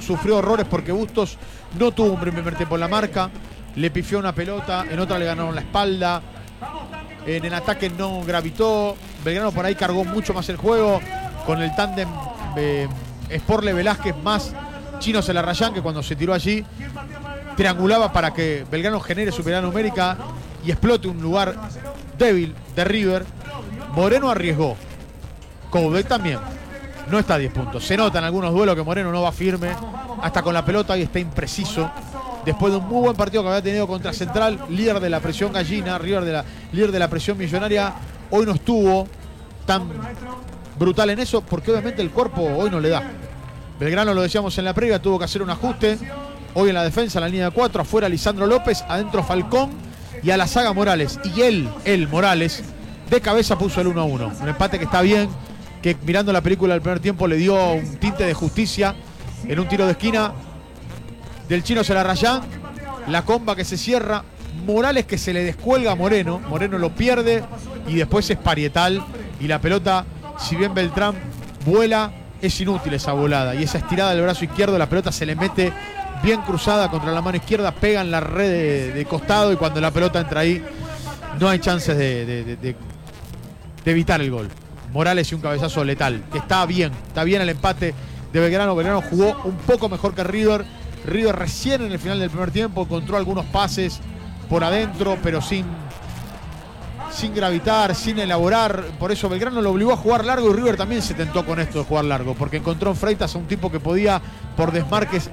sufrió horrores porque Bustos no tuvo un primer tiempo en la marca, le pifió una pelota, en otra le ganaron la espalda, en el ataque no gravitó. Belgrano por ahí cargó mucho más el juego con el tándem Sporle Velázquez más Chino Celarrayán, que cuando se tiró allí triangulaba para que Belgrano genere superioridad numérica y explote un lugar débil de River. Moreno arriesgó, Coudet también. No está a 10 puntos. Se nota en algunos duelos que Moreno no va firme, hasta con la pelota y está impreciso. Después de un muy buen partido que había tenido contra Central, líder de la presión gallina, líder de la presión millonaria, hoy no estuvo tan brutal en eso porque obviamente el cuerpo hoy no le da. Belgrano, lo decíamos en la previa, tuvo que hacer un ajuste. Hoy en la defensa, en la línea de 4, afuera Lisandro López, adentro Falcón y a la saga Morales. Y él Morales, de cabeza puso el 1-1. Un empate que está bien, que mirando la película del primer tiempo le dio un tinte de justicia en un tiro de esquina del Chino Celarrayán. La comba que se cierra, Morales que se le descuelga a Moreno. Moreno lo pierde y después es parietal. Y la pelota, si bien Beltrán vuela, es inútil esa volada. Y esa estirada del brazo izquierdo, la pelota se le mete bien cruzada contra la mano izquierda, pega en la red de costado y cuando la pelota entra ahí no hay chances de evitar el gol. Morales y un cabezazo letal, que está bien el empate de Belgrano. Belgrano jugó un poco mejor que River. River recién en el final del primer tiempo encontró algunos pases por adentro, pero sin gravitar, sin elaborar. Por eso Belgrano lo obligó a jugar largo y River también se tentó con esto de jugar largo, porque encontró en Freitas a un tipo que podía por desmarques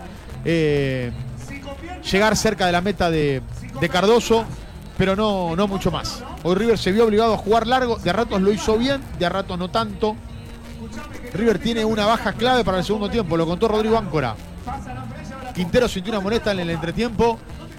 llegar cerca de la meta de Cardoso, pero no mucho más. Hoy River se vio obligado a jugar largo, de a ratos lo hizo bien, de a ratos no tanto. River tiene una baja clave para el segundo tiempo, lo contó Rodrigo Áncora. Quintero sintió una molestia en el entretiempo,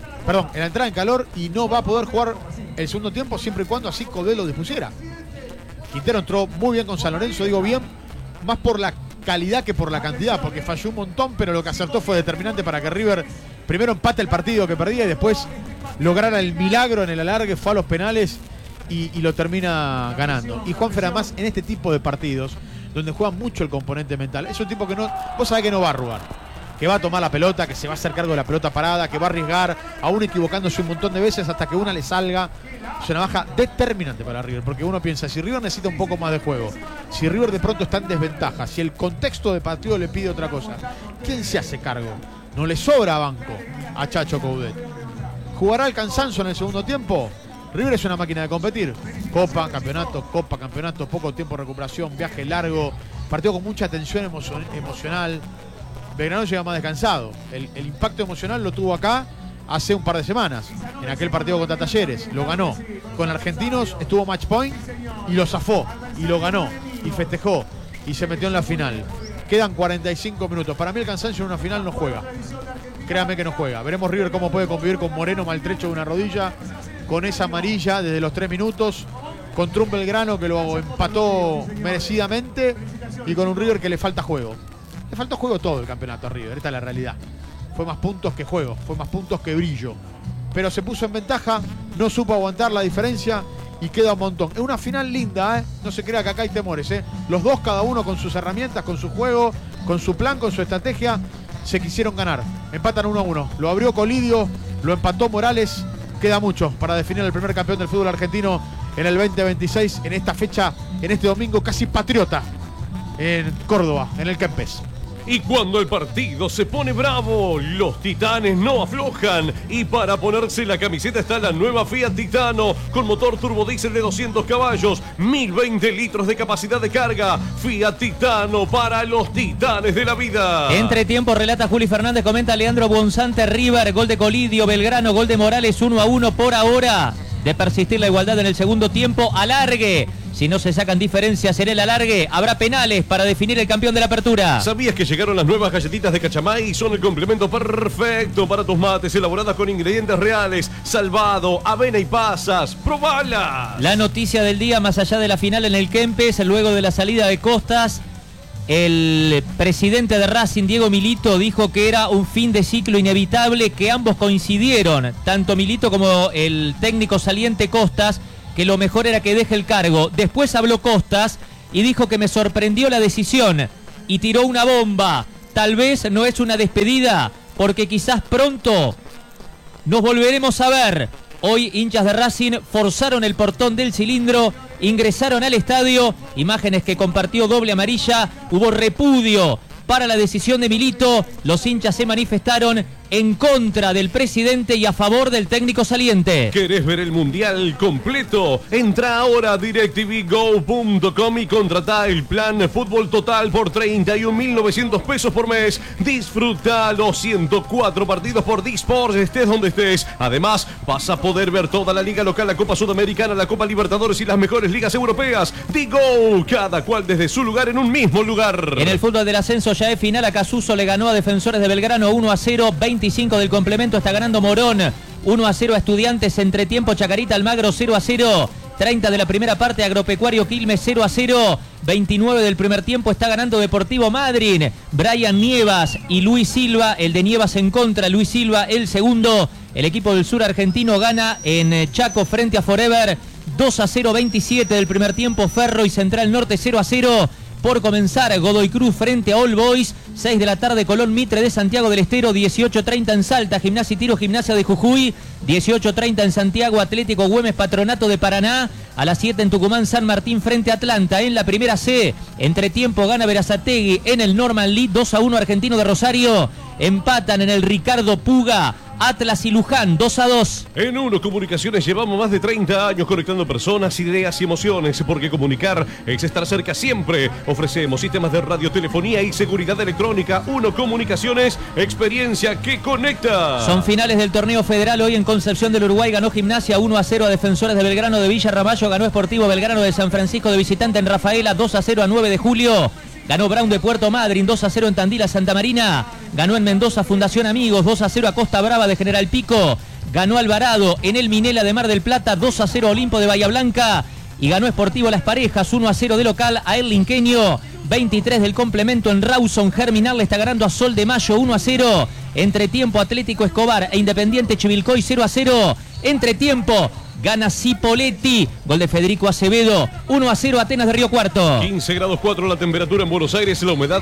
en la entrada en calor, y no va a poder jugar el segundo tiempo siempre y cuando así Coudet lo dispusiera. Quintero entró muy bien con San Lorenzo, digo bien, más por la calidad que por la cantidad, porque falló un montón, pero lo que acertó fue determinante para que River primero empate el partido que perdía y después lograra el milagro en el alargue, fue a los penales y lo termina ganando. Y Juanfer, además, en este tipo de partidos donde juega mucho el componente mental, es un tipo que vos sabés que no va a arrugar, que va a tomar la pelota, que se va a hacer cargo de la pelota parada, que va a arriesgar, aún equivocándose un montón de veces hasta que una le salga. Es una baja determinante para River, porque uno piensa, si River necesita un poco más de juego, si River de pronto está en desventaja, si el contexto de partido le pide otra cosa, ¿quién se hace cargo? No le sobra banco a Chacho Coudet. ¿Jugará el cansancio en el segundo tiempo? River es una máquina de competir. Copa, campeonato, poco tiempo de recuperación, viaje largo, partido con mucha tensión emocional. Belgrano llega más descansado. El impacto emocional lo tuvo acá hace un par de semanas, en aquel partido contra Talleres. Lo ganó. Con Argentinos estuvo match point y lo zafó. Y lo ganó. Y festejó. Y se metió en la final. Quedan 45 minutos. Para mí el cansancio en una final no juega. Créame que no juega. Veremos River cómo puede convivir con Moreno maltrecho de una rodilla, con esa amarilla desde los 3 minutos, contra un Belgrano que lo empató merecidamente y con un River que le falta juego. Le faltó juego todo el campeonato a River, esta es la realidad. Fue más puntos que juego, fue más puntos que brillo. Pero se puso en ventaja, no supo aguantar la diferencia y queda un montón. Es una final linda, ¿eh? No se crea que acá hay temores, ¿eh? Los dos, cada uno con sus herramientas, con su juego, con su plan, con su estrategia, se quisieron ganar. Empatan 1-1. Lo abrió Colidio, lo empató Morales. Queda mucho para definir el primer campeón del fútbol argentino en el 2026, en esta fecha, en este domingo casi patriota, en Córdoba, en el Kempes. Y cuando el partido se pone bravo, los titanes no aflojan. Y para ponerse la camiseta está la nueva Fiat Titano, con motor turbodiesel de 200 caballos, 1020 litros de capacidad de carga. Fiat Titano para los titanes de la vida. Entre tiempo, relata Juli Fernández, comenta Leandro Bonzante. River, gol de Colidio, Belgrano, gol de Morales, 1-1 por ahora. De persistir la igualdad en el segundo tiempo, alargue. Si no se sacan diferencias en el alargue, habrá penales para definir el campeón de la apertura. ¿Sabías que llegaron las nuevas galletitas de Cachamay y son el complemento perfecto para tus mates, elaboradas con ingredientes reales, salvado, avena y pasas? ¡Probala! La noticia del día, más allá de la final en el Kempes, luego de la salida de Costas, el presidente de Racing, Diego Milito, dijo que era un fin de ciclo inevitable, que ambos coincidieron, tanto Milito como el técnico saliente Costas, que lo mejor era que deje el cargo. Después habló Costas y dijo que me sorprendió la decisión y tiró una bomba. Tal vez no es una despedida, porque quizás pronto nos volveremos a ver. Hoy hinchas de Racing forzaron el portón del cilindro, ingresaron al estadio, imágenes que compartió Doble Amarilla, hubo repudio para la decisión de Milito, los hinchas se manifestaron en contra del presidente y a favor del técnico saliente. ¿Querés ver el mundial completo? Entra ahora a DirecTVGo.com y contratá el plan Fútbol Total por 31.900 pesos por mes. Disfruta los 104 partidos por Disports, estés donde estés. Además, vas a poder ver toda la liga local, la Copa Sudamericana, la Copa Libertadores y las mejores ligas europeas. Digo, cada cual desde su lugar en un mismo lugar. En el fútbol del ascenso ya es final. Acasuso le ganó a Defensores de Belgrano 1-0, 25 del complemento está ganando Morón, 1-0 a Estudiantes, entretiempo Chacarita Almagro 0-0, 30 de la primera parte Agropecuario Quilmes 0-0, 29 del primer tiempo está ganando Deportivo Madryn, Brian Nievas y Luis Silva, el de Nievas en contra, Luis Silva el segundo, el equipo del sur argentino gana en Chaco frente a Forever 2-0, 27 del primer tiempo, Ferro y Central Norte 0-0. Por comenzar, Godoy Cruz frente a All Boys, 6 de la tarde, Colón Mitre de Santiago del Estero, 18:30 en Salta, Gimnasia y Tiro, Gimnasia de Jujuy, 18:30 en Santiago, Atlético Güemes, Patronato de Paraná, a las 7 en Tucumán, San Martín frente a Atlanta, en la primera C, entretiempo gana Berazategui en el Norman League, 2-1 Argentino de Rosario, empatan en el Ricardo Puga, Atlas y Luján, 2-2. En Uno Comunicaciones llevamos más de 30 años conectando personas, ideas y emociones, porque comunicar es estar cerca siempre. Ofrecemos sistemas de radiotelefonía y seguridad electrónica. Uno Comunicaciones, experiencia que conecta. Son finales del torneo federal. Hoy en Concepción del Uruguay ganó Gimnasia 1-0 a Defensores de Belgrano de Villa Ramallo, ganó Sportivo Belgrano de San Francisco de visitante en Rafaela 2-0 a 9 de julio. Ganó Brown de Puerto Madryn 2-0 en Tandil a Santa Marina. Ganó en Mendoza Fundación Amigos 2-0 a Costa Brava de General Pico. Ganó Alvarado en el Minela de Mar del Plata 2-0 Olimpo de Bahía Blanca. Y ganó Sportivo Las Parejas 1-0 de local a El Linqueño. 23 del complemento en Rawson. Germinal le está ganando a Sol de Mayo 1-0. Entretiempo Atlético Escobar e Independiente Chivilcoy 0-0. Entretiempo gana Cipolletti, gol de Federico Acevedo, 1-0 Atenas de Río Cuarto. 15 grados 4 la temperatura en Buenos Aires, la humedad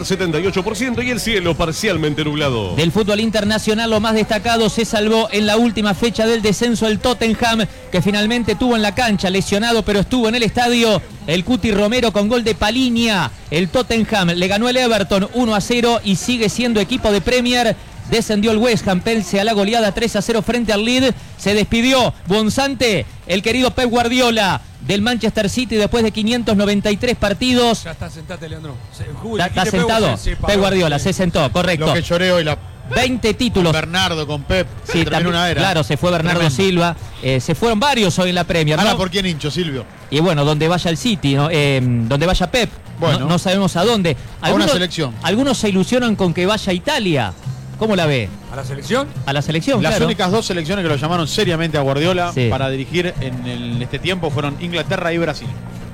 78% y el cielo parcialmente nublado. Del fútbol internacional lo más destacado se salvó en la última fecha del descenso el Tottenham, que finalmente tuvo en la cancha, lesionado pero estuvo en el estadio, el Cuti Romero con gol de Paliña. El Tottenham le ganó el Everton 1-0 y sigue siendo equipo de Premier. Descendió el West Ham, pese a la goleada 3-0 frente al Leeds. Se despidió Bonzante, el querido Pep Guardiola del Manchester City después de 593 partidos. Ya está sentado, Leandro. Está sentado. Pep Guardiola se sentó, correcto. Lo que lloré hoy, 20 títulos. Con Bernardo, con Pep. Sí, terminó una era. Claro, se fue Bernardo Tremendo. Silva. Se fueron varios hoy en la Premier, ¿no? Ahora, ¿por quién hincho, Silvio? Y bueno, donde vaya el City, ¿no? Donde vaya Pep. Bueno. No sabemos a dónde. A una selección. Algunos se ilusionan con que vaya a Italia. ¿Cómo la ve? ¿A la selección? A la selección, Las claro. únicas dos selecciones que lo llamaron seriamente a Guardiola Sí. para dirigir en este tiempo fueron Inglaterra y Brasil.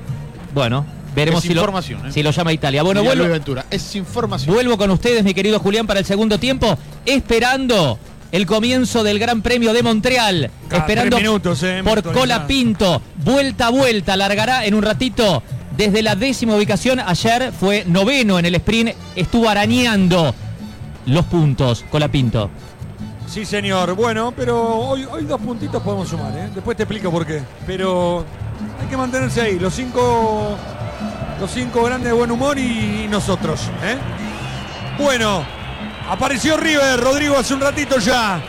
Bueno, veremos Es información, si lo llama Italia. Bueno, Diría Luis vuelvo, Ventura. Es información. vuelvo con ustedes, mi querido Julián, para el segundo tiempo, esperando el comienzo del Gran Premio de Montreal. Cada Esperando 3 minutos, por minutos, Cola nada. Pinto. Vuelta a vuelta, largará en un ratito desde la 10ª ubicación. Ayer fue 9º en el sprint, estuvo arañando los puntos, Cola Pinto. Sí, señor. Bueno, pero hoy 2 puntitos podemos sumar, ¿eh? Después te explico por qué. Pero hay que mantenerse ahí. Los cinco grandes de buen humor y nosotros, ¿eh? Bueno, apareció River, Rodrigo, hace un ratito ya.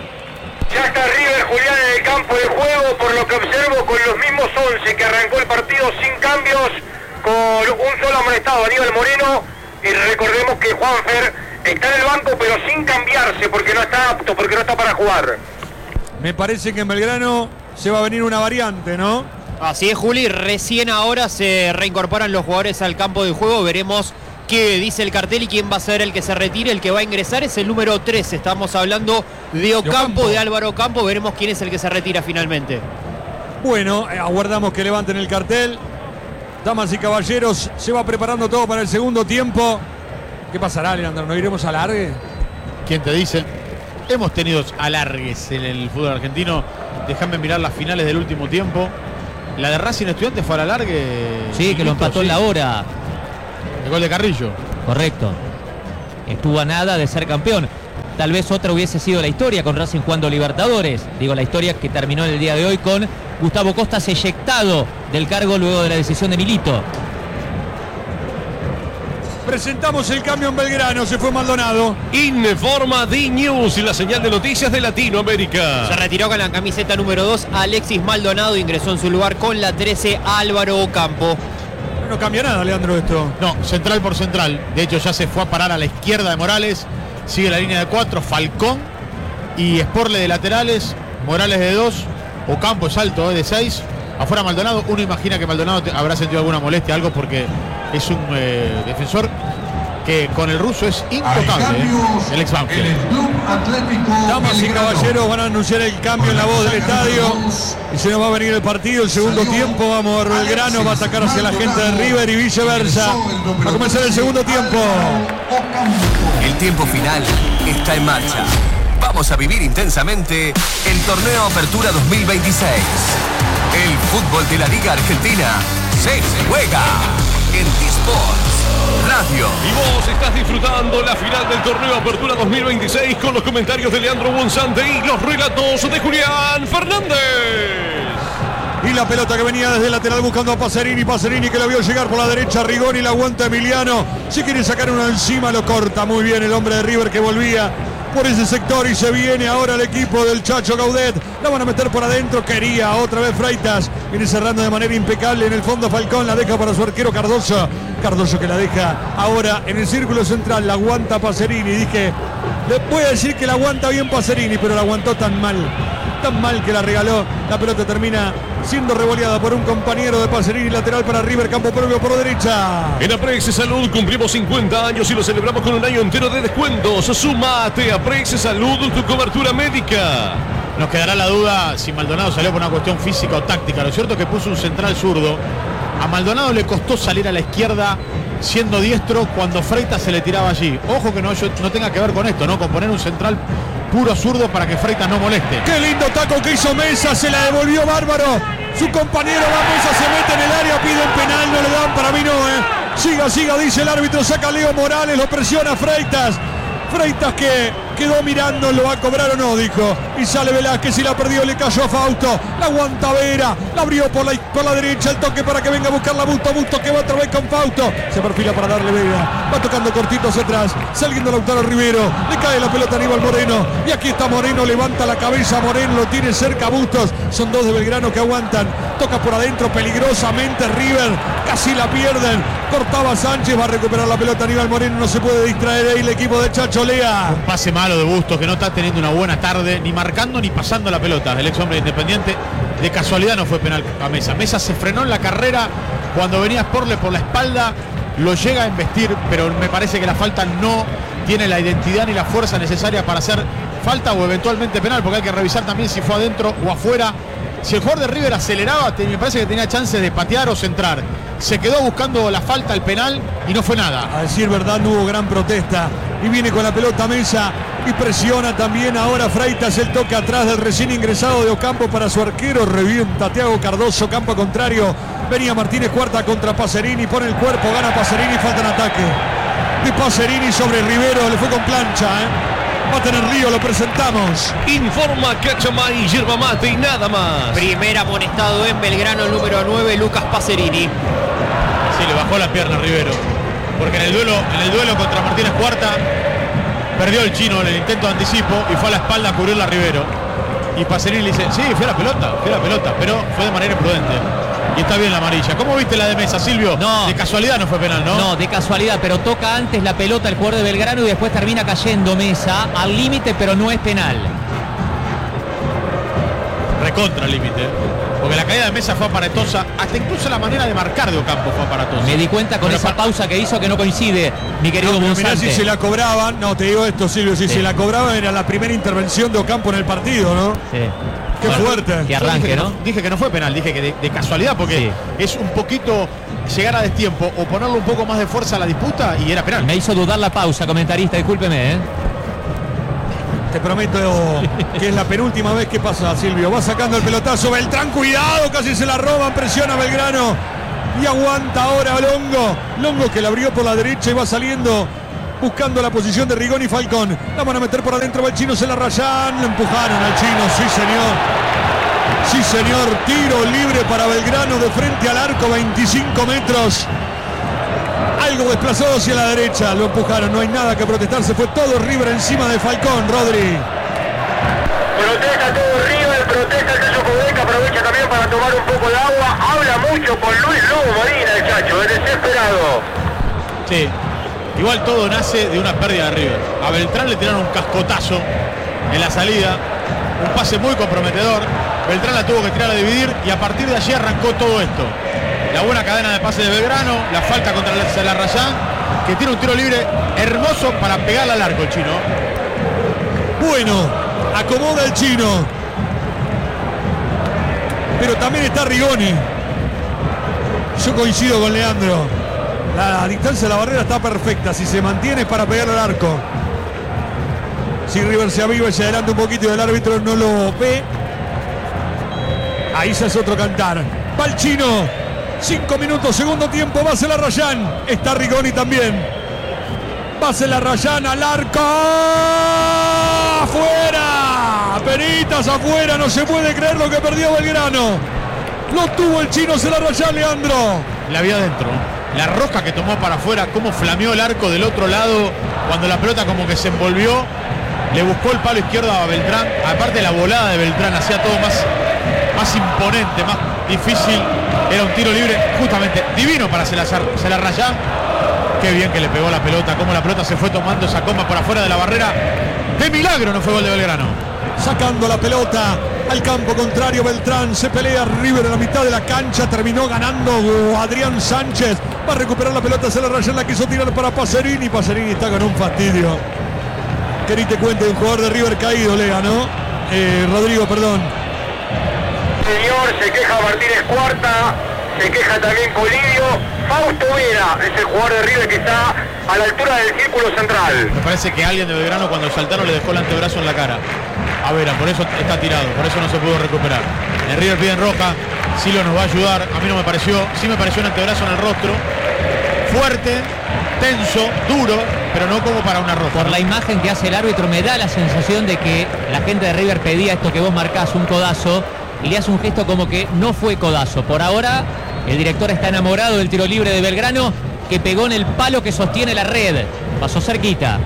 Ya está River, Julián, en el campo de juego, por lo que observo, con los mismos 11 que arrancó el partido sin cambios, con un solo amonestado, Aníbal Moreno, y recordemos que Juanfer está en el banco, pero sin cambiarse, porque no está apto, porque no está para jugar. Me parece que en Belgrano se va a venir una variante, ¿no? Así es, Juli, recién ahora se reincorporan los jugadores al campo de juego, veremos qué dice el cartel y quién va a ser el que se retire. El que va a ingresar es el número 13, estamos hablando de Ocampo, de Álvaro Ocampo, veremos quién es el que se retira finalmente. Bueno, aguardamos que levanten el cartel. Damas y caballeros, se va preparando todo para el segundo tiempo. ¿Qué pasará, Leandro? ¿Nos iremos a largue? ¿Quién te dice? Hemos tenido alargues en el fútbol argentino. Déjame mirar las finales del último tiempo. La de Racing Estudiantes fue al alargue. Sí, que lo empató en la hora. El gol de Carrillo. Correcto. estuvo a nada de ser campeón. Tal vez otra hubiese sido la historia con Racing jugando Libertadores. Digo, la historia que terminó en el día de hoy con Gustavo Costas eyectado del cargo luego de la decisión de Milito. Presentamos el cambio en Belgrano, se fue Maldonado. Informa D-News y la señal de noticias de Latinoamérica. Se retiró con la camiseta número 2 Alexis Maldonado, ingresó en su lugar con la 13 Álvaro Ocampo. No cambia nada, Leandro, esto. No, central por central. De hecho, ya se fue a parar a la izquierda de Morales. Sigue la línea de 4, Falcón y Sporle de laterales, Morales de 2, Ocampo es alto, de 6. Afuera Maldonado. Uno imagina que Maldonado habrá sentido alguna molestia, algo, porque es un defensor que con el ruso es intocable. El ex Banfield. Damas y caballeros, van a anunciar el cambio en la voz del estadio y se nos va a venir el partido, el segundo tiempo. Vamos a ver, Belgrano va a atacar hacia la gente de River y viceversa. Va a comenzar el segundo tiempo. El tiempo final está en marcha. Vamos a vivir intensamente el torneo Apertura 2026. El fútbol de la Liga Argentina se juega en T-Sports Radio. Y vos estás disfrutando la final del torneo Apertura 2026 con los comentarios de Leandro Bonzante y los relatos de Julián Fernández. Y la pelota que venía desde el lateral buscando a Pacerini. Pacerini que la vio llegar por la derecha. Rigoni la aguanta Emiliano. Si quiere sacar uno encima lo corta muy bien el hombre de River que volvía por ese sector y se viene ahora el equipo del Chacho Gaudet. La van a meter por adentro. Quería otra vez Freitas. Viene cerrando de manera impecable en el fondo Falcón. La deja para su arquero Cardoso. Cardoso que la deja ahora en el círculo central. La aguanta Pacerini. Dije, le voy a decir que la aguanta bien Pacerini, pero la aguantó tan mal que la regaló. La pelota termina siendo revoleada por un compañero de Pacerini, lateral para River, campo propio por derecha. En Aprex Salud cumplimos 50 años y lo celebramos con un año entero de descuentos. Sumate a Aprex Salud, tu cobertura médica. Nos quedará la duda si Maldonado salió por una cuestión física o táctica. Lo cierto es que puso un central zurdo. A Maldonado le costó salir a la izquierda siendo diestro cuando Freitas se le tiraba allí. Ojo que no tenga que ver con esto, ¿no? Con poner un central puro zurdo para que Freitas no moleste. Qué lindo taco que hizo Mesa, se la devolvió bárbaro. Su compañero va Mesa, se mete en el área, piden penal, no le dan, para mí no, Siga, dice el árbitro, saca Leo Morales, lo presiona Freitas. Freitas que quedó mirando, ¿lo va a cobrar o no? Dijo. Y sale Velázquez y la perdió, le cayó a Fausto. La aguanta Vera, la abrió por la derecha, el toque para que venga a buscar la Busto que va otra vez con Fausto. Se perfila para darle Vera. Va tocando cortito hacia atrás, saliendo Lautaro Rivero. Le cae la pelota a Aníbal Moreno. Y aquí está Moreno, levanta la cabeza Moreno, lo tiene cerca Bustos. Son dos de Belgrano que aguantan. Toca por adentro peligrosamente River. Casi la pierden. Cortaba Sánchez, va a recuperar la pelota Aníbal Moreno. No se puede distraer ahí el equipo de Chacho Lea. Un pase malo de Bustos que no está teniendo una buena tarde, ni marcando ni pasando la pelota. El ex hombre Independiente, de casualidad no fue penal a Mesa. Mesa se frenó en la carrera cuando venía Sporle por la espalda, lo llega a embestir, pero me parece que la falta no tiene la identidad ni la fuerza necesaria para hacer falta o eventualmente penal, porque hay que revisar también si fue adentro o afuera. Si el jugador de River aceleraba, me parece que tenía chances de patear o centrar. Se quedó buscando la falta, el penal, y no fue nada. A decir verdad, no hubo gran protesta. Y viene con la pelota Mesa y presiona también ahora Freitas. El toque atrás del recién ingresado de Ocampo para su arquero. Revienta Thiago Cardoso, campo contrario. Venía Martínez, cuarta contra Pacerini. Pone el cuerpo, gana Pacerini, falta en ataque. De Pacerini sobre Rivero, le fue con plancha, Va a tener lío, lo presentamos. Informa Cachamay, yerba mate y nada más. Primer amonestado en Belgrano, número 9, Lucas Pacerini. Sí, le bajó la pierna a Rivero. Porque en el duelo contra Martínez Cuarta perdió el chino en el intento de anticipo y fue a la espalda a cubrirla a Rivero. Y Pacerini le dice, sí, fue a la pelota, pero fue de manera imprudente. Y está bien la amarilla. ¿Cómo viste la de Mesa, Silvio? No. De casualidad no fue penal, ¿no? No, de casualidad, pero toca antes la pelota el jugador de Belgrano y después termina cayendo Mesa al límite, pero no es penal. Recontra límite. Porque la caída de Mesa fue aparatosa. Hasta incluso la manera de marcar de Ocampo fue aparatosa. Me di cuenta con esa pausa que hizo que no coincide, mi querido Mirá, Bonzante. si se la cobraban, no, te digo esto, Silvio, si se la cobraban era la primera intervención de Ocampo en el partido, ¿no? Sí. Qué fuerte. Que arranque, ¿no? Dije que no fue penal, dije que de casualidad, porque es un poquito llegar a destiempo o ponerle un poco más de fuerza a la disputa y era penal. Me hizo dudar la pausa, comentarista, discúlpeme, Te prometo que es la penúltima vez que pasa, Silvio. Va sacando el pelotazo, Beltrán, cuidado, casi se la roban, presiona Belgrano. Y aguanta ahora Longo. Longo que la abrió por la derecha y va saliendo buscando la posición de Rigoni y Falcón. La van a meter por adentro, va el chino, se la rayan. Lo empujaron al chino, sí señor. Sí señor, tiro libre para Belgrano de frente al arco, 25 metros. Algo desplazado hacia la derecha, lo empujaron, no hay nada que protestar, se fue todo River encima de Falcón, Rodri. Protesta todo River, protesta el Chacho Coudet, aprovecha también para tomar un poco de agua. Habla mucho con Luis Lobo Molina, el Chacho, es desesperado. Sí, igual todo nace de una pérdida de River. A Beltrán le tiraron un cascotazo en la salida, un pase muy comprometedor. Beltrán la tuvo que tirar a dividir y a partir de allí arrancó todo esto. La buena cadena de pase de Belgrano, la falta contra la Rayán, que tiene un tiro libre hermoso para pegarle al arco el chino. Bueno, acomoda el chino. Pero también está Rigoni. Yo coincido con Leandro. La distancia de la barrera está perfecta. Si se mantiene para pegarle al arco. Si River se aviva y se adelanta un poquito y el árbitro no lo ve, ahí ya es otro cantar. Va el chino. 5 minutos, segundo tiempo, va a la Rayán. Está Rigoni también. Va a la Rayán al arco. ¡Afuera! Peritas afuera, no se puede creer lo que perdió Belgrano. Lo tuvo el chino, se la Rayán, Leandro. La vio adentro. La rosca que tomó para afuera, cómo flameó el arco del otro lado cuando la pelota como que se envolvió. Le buscó el palo izquierdo a Beltrán. Aparte la volada de Beltrán hacía todo más imponente, más difícil. Era un tiro libre justamente divino para se la Rayán. Qué bien que le pegó la pelota, cómo la pelota se fue tomando esa coma por afuera de la barrera. De milagro no fue gol de Belgrano. Sacando la pelota al campo contrario, Beltrán se pelea River en la mitad de la cancha, terminó ganando Adrián Sánchez. Va a recuperar la pelota, se la Rayán, la quiso tirar para Pacerini. Pacerini está con un fastidio. Que ni te cuente de un jugador de River caído, Lea, ¿no? Rodrigo, perdón. Señor, se queja Martínez Cuarta, se queja también Colidio. Fausto Vera es el jugador de River que está a la altura del círculo central. Me parece que alguien de Belgrano cuando saltaron le dejó el antebrazo en la cara a Vera, por eso está tirado, por eso no se pudo recuperar. En River piden roja, Silo nos va a ayudar, a mí no me pareció, sí me pareció un antebrazo en el rostro, fuerte, tenso, duro, pero no como para una roja. Por la imagen que hace el árbitro me da la sensación de que la gente de River pedía esto que vos marcás, un codazo, y le hace un gesto como que no fue codazo. Por ahora el director está enamorado del tiro libre de Belgrano, que pegó en el palo que sostiene la red. Pasó cerquita.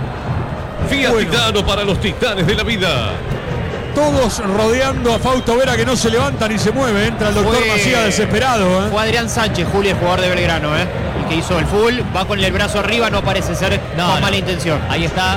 Fiat Titano para los titanes de la vida. Todos rodeando a Fausto Vera, que no se levanta ni se mueve. Entra el doctor Macías desesperado. Fue Adrián Sánchez, Julio, el jugador de Belgrano, el que hizo el full. Va con el brazo arriba, no parece ser con mala intención. Ahí está.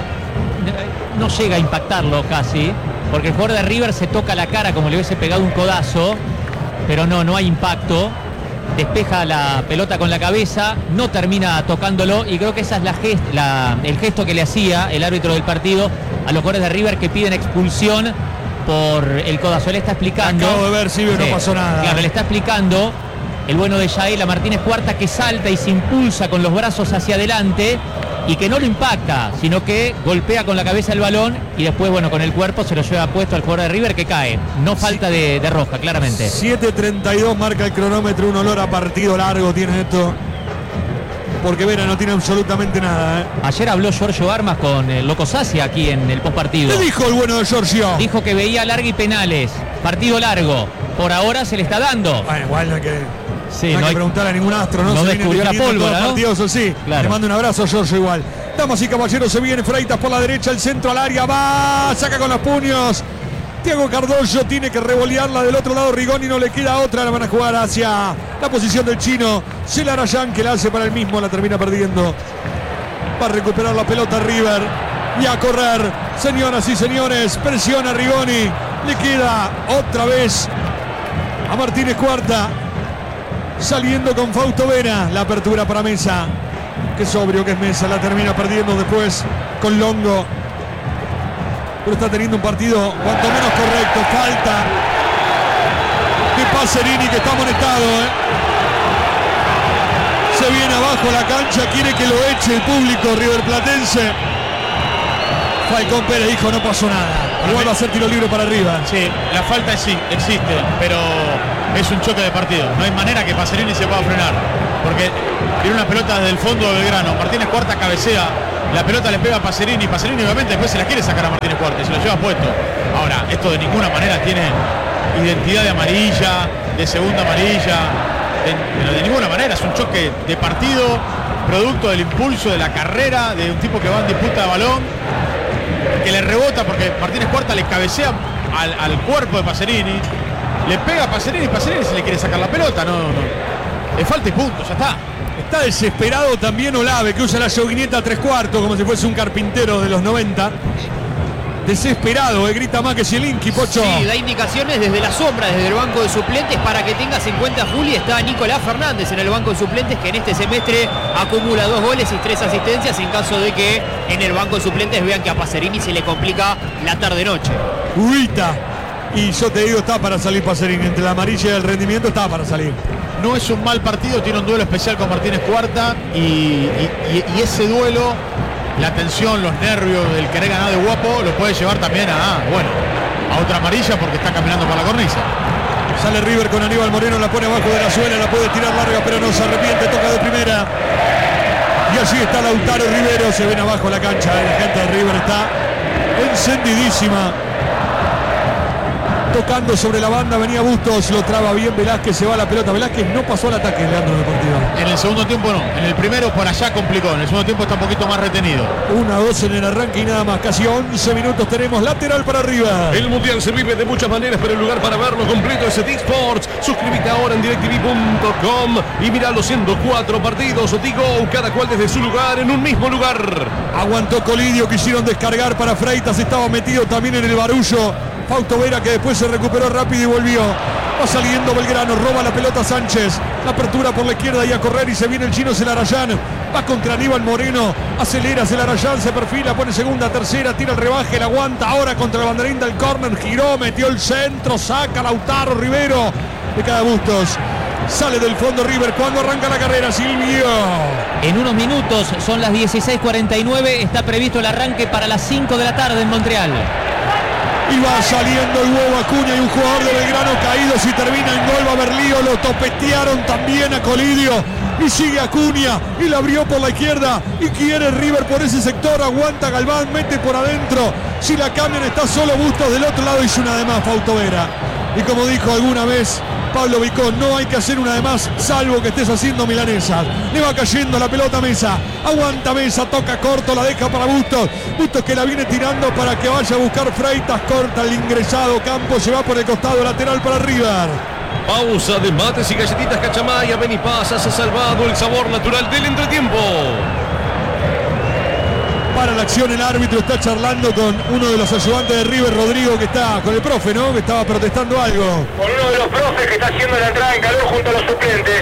No llega a impactarlo casi, porque el jugador de River se toca la cara como le hubiese pegado un codazo, pero no hay impacto. Despeja la pelota con la cabeza, no termina tocándolo, y creo que esa es el gesto que le hacía el árbitro del partido a los jugadores de River que piden expulsión por el codazo. Él está explicando. Acabo de ver, sí, no pasó nada. Claro, le está explicando el bueno de Yael a Martínez Cuarta, que salta y se impulsa con los brazos hacia adelante y que no lo impacta, sino que golpea con la cabeza el balón y después, con el cuerpo se lo lleva puesto al jugador de River, que cae. No falta de roja, claramente. 7:32 marca el cronómetro, un olor a partido largo tiene esto. Porque Vera no tiene absolutamente nada. Ayer habló Giorgio Armas con el Loco Sacia aquí en el postpartido. ¿Qué dijo el bueno de Giorgio? Dijo que veía larga y penales. Partido largo. Por ahora se le está dando. Bueno, igual no hay que... Sí, no hay que preguntar a ningún astro, ¿no? No se descubrió la pólvora, ¿no? Partidos, sí. Claro. Le mando un abrazo a Giorgio igual. Damas y caballeros, se viene Freitas por la derecha, el centro al área, va, saca con los puños. Thiago Cardoso tiene que revolearla del otro lado, Rigoni no le queda otra, la van a jugar hacia la posición del chino. Celarayán, que la hace para el mismo, la termina perdiendo. Va a recuperar la pelota River y a correr, señoras y señores, presiona Rigoni, le queda otra vez a Martínez Cuarta, saliendo con Fausto Vera, la apertura para Mesa. Qué sobrio que es Mesa, la termina perdiendo después con Longo. Pero está teniendo un partido cuanto menos correcto. Falta de Pacerini, que está amonestado. Se viene abajo la cancha, quiere que lo eche el público riverplatense. Falcón Pérez dijo no pasó nada. Igual va a ser tiro libre para arriba. Sí, la falta sí existe, pero es un choque de partido. No hay manera que Pacerini se pueda frenar, porque tiene una pelota desde el fondo de Belgrano. Martínez Cuarta cabecea La pelota le pega a Pacerini. Pacerini obviamente después se la quiere sacar a Martínez Cuarta y se lo lleva puesto. Ahora, esto de ninguna manera tiene identidad de amarilla, de segunda amarilla. Pero de ninguna manera es un choque de partido, producto del impulso de la carrera, de un tipo que va en disputa de balón, que le rebota porque Martínez Cuarta le cabecea al cuerpo de Pacerini. Le pega a Pacerini y Pacerini se le quiere sacar la pelota. No. Le falta y punto, ya está. Está desesperado también Olave, que usa la yoguineta a 3/4 como si fuese un carpintero de los 90. Desesperado, grita más que Zielinski, Pocho. Sí, da indicaciones desde la sombra, desde el banco de suplentes. Para que tengas en cuenta, Juli, está Nicolás Fernández en el banco de suplentes, que en este semestre acumula 2 goles y 3 asistencias, en caso de que en el banco de suplentes vean que a Pacerini se le complica la tarde-noche. Grita. Y yo te digo, está para salir Pacerini. Entre la amarilla y el rendimiento está para salir. No es un mal partido, tiene un duelo especial con Martínez Cuarta y ese duelo, la tensión, los nervios, el querer ganar de guapo, lo puede llevar también a otra amarilla porque está caminando por la cornisa. Sale River con Aníbal Moreno, la pone abajo de la suela, la puede tirar larga, pero no se arrepiente, toca de primera. Y allí está Lautaro Rivero, se ven abajo la cancha, la gente de River está encendidísima. Tocando sobre la banda, venía Bustos, lo traba bien Velázquez, se va la pelota. Velázquez no pasó al ataque, Leandro, en el partido. En el segundo tiempo no, en el primero por allá complicó, en el segundo tiempo está un poquito más retenido. 1-2 en el arranque y nada más, casi 11 minutos tenemos lateral para arriba. El Mundial se vive de muchas maneras, pero el lugar para verlo completo es DirecTV. Suscríbete ahora en DirecTV.com y mira los 104 partidos Tigo, cada cual desde su lugar, en un mismo lugar. Aguantó Colidio, quisieron descargar para Freitas, estaba metido también en el barullo. Fausto Vera, que después se recuperó rápido y volvió. Va saliendo Belgrano, roba la pelota Sánchez. La apertura por la izquierda y a correr y se viene el chino Celarayán. Va contra Aníbal Moreno. Acelera Celarayán, se perfila, pone segunda, tercera, tira el rebaje, la aguanta. Ahora contra el banderín del córner, giró, metió el centro, saca Lautaro Rivero. De cada Bustos. Sale del fondo River cuando arranca la carrera, Silvio. En unos minutos, son las 16:49, está previsto el arranque para las 5 de la tarde en Montreal. Y va saliendo el huevo Acuña y un jugador de Belgrano caído. Si termina en gol va Berlío. Lo topetearon también a Colidio. Y sigue Acuña. Y la abrió por la izquierda. Y quiere River por ese sector. Aguanta Galván. Mete por adentro. Si la cambian está solo Bustos del otro lado. Hizo una de más Fausto Vera. Y como dijo alguna vez Pablo Vicón, no hay que hacer una de más salvo que estés haciendo milanesa. Le va cayendo la pelota a Mesa. Aguanta Mesa, toca corto, la deja para Bustos. Bustos que la viene tirando para que vaya a buscar Freitas. Corta el ingresado Campos, se va por el costado lateral para River. Pausa de mates y galletitas Cachamaya. Ven y pasa, se ha salvado el sabor natural del entretiempo. Para la acción el árbitro está charlando con uno de los ayudantes de River, Rodrigo, que está con el profe, ¿no? Que estaba protestando algo. Con uno de los profes que está haciendo la entrada en calor junto a los suplentes.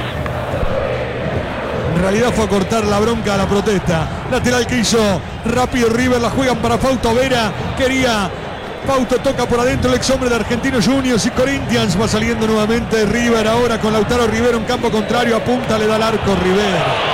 En realidad fue a cortar la bronca a la protesta. Lateral que hizo rápido River, la juegan para Fausto Vera. Quería Fausto, toca por adentro el ex hombre de Argentinos Juniors y Corinthians. Va saliendo nuevamente River ahora con Lautaro Rivero en campo contrario. Apunta, le da al arco River.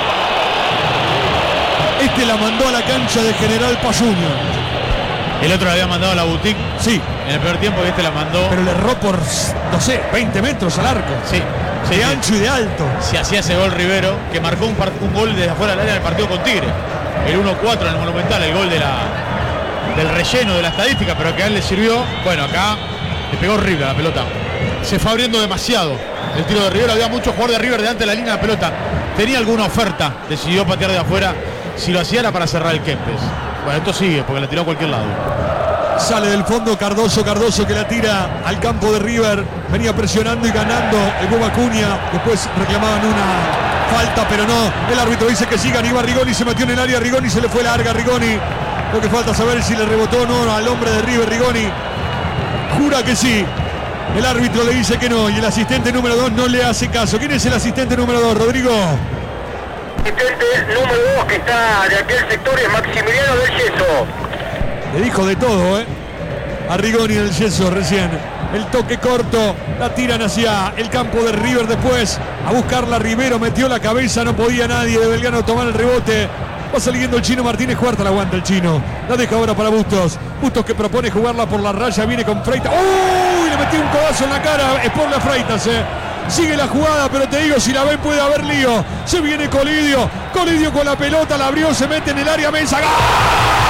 Este la mandó a la cancha de General Paz Junior. El otro la había mandado a la boutique. Sí. En el primer tiempo y este la mandó. Pero le erró por, no sé, 20 metros al arco. Sí. De ancho y de alto. Si hacía ese gol Rivero, que marcó un gol desde afuera del área en el partido con Tigre. El 1-4 en el Monumental, el gol del relleno de la estadística, pero que a él le sirvió. Bueno, acá le pegó horrible a la pelota. Se fue abriendo demasiado el tiro de Rivero. Había mucho jugador de River delante de la línea de la pelota. Tenía alguna oferta, decidió patear de afuera. Si lo hacía era para cerrar el Kempes. Bueno, esto sigue porque la tiró a cualquier lado. Sale del fondo Cardoso que la tira al campo de River. Venía presionando y ganando el Boba Acuña. Después reclamaban una falta, pero no. El árbitro dice que sigan. Iba Rigoni, se metió en el área. Rigoni se le fue larga. Rigoni. Lo que falta saber si le rebotó o no al hombre de River. Rigoni jura que sí. El árbitro le dice que no. Y el asistente número 2 no le hace caso. ¿Quién es el asistente número 2, Rodrigo? Asistente número 2 que está de aquel sector es Maximiliano del Yeso. Le dijo de todo, a Rigoni del Yeso recién. El toque corto, la tiran hacia el campo de River después. A buscarla Rivero, metió la cabeza, no podía nadie de Belgrano tomar el rebote. Va saliendo el chino Martínez Cuarta, la aguanta el chino. La deja ahora para Bustos. Bustos que propone jugarla por la raya, viene con Freitas. ¡Uy! Le metió un codazo en la cara, es por la Freitas, Sigue la jugada, pero te digo, si la ven puede haber lío. Se viene Colidio. Colidio con la pelota, la abrió, se mete en el área, Mensah. ¡Gol!